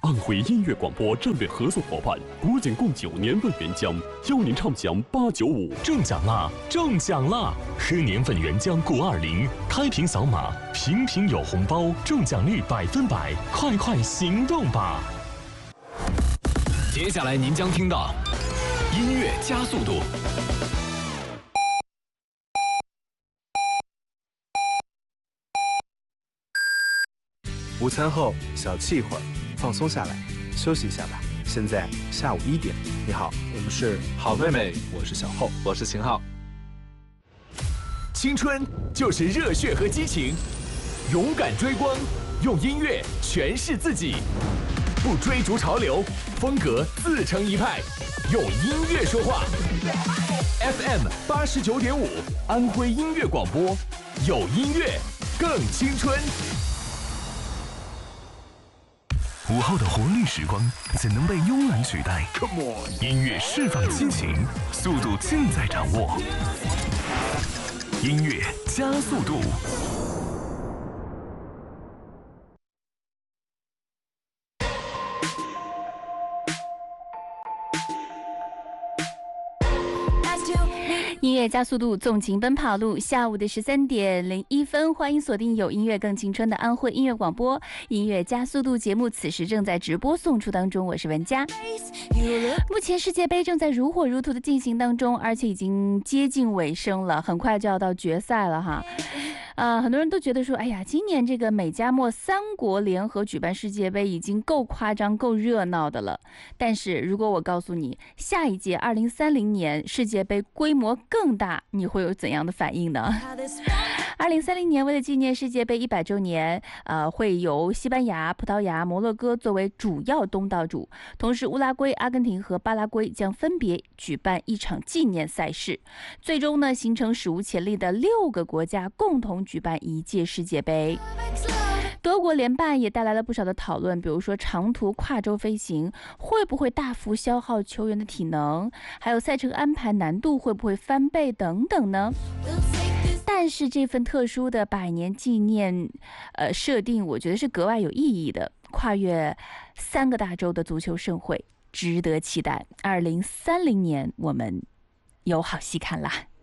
安徽音乐广播战略合作伙伴，国景共酒年份原浆，邀您畅享895。 中奖啦！中奖啦！喝年份原浆谷20，开瓶扫码，瓶瓶有红包，中奖率100%，快行动吧！ 接下来您将听到音乐加速度。 午餐后小憩一会儿，放松下来，休息一下吧。现在下午1点，你好，我们是好妹妹，我是小厚， 我是秦昊。 青春就是热血和激情，勇敢追光，用音乐诠释自己，不追逐潮流，风格自成一派，用音乐说话。FM 89.5，安徽音乐广播，有音乐更青春。 午后的活力时光怎能被慵懒取代？音乐释放激情，速度尽在掌握。音乐加速度。 音乐加速度，纵情奔跑路。下午的13点01分，欢迎锁定有音乐更青春的安徽音乐广播音乐加速度节目，此时正在直播送出当中，我是文佳。目前世界杯正在如火如荼的进行当中，而且已经接近尾声了，很快就要到决赛了哈。很多人都觉得说，哎呀，今年这个美加墨3国联合举办世界杯已经够夸张、够热闹的了。但是如果我告诉你，下一届2030年世界杯规模更大，你会有怎样的反应呢？2030年为了纪念世界杯100周年，会由西班牙、葡萄牙、摩洛哥作为主要东道主，同时乌拉圭、阿根廷和巴拉圭将分别举办一场纪念赛事，最终呢形成史无前例的6个国家共同举办一届世界杯。德国联办也带来了不少的讨论，比如说长途跨洲飞行会不会大幅消耗球员的体能，还有赛程安排难度会不会翻倍等等呢？但是这份特殊的100年纪念设定，我觉得是格外有意义的，跨越3个大洲的足球盛会，值得期待。2030年我们有好戏看啦。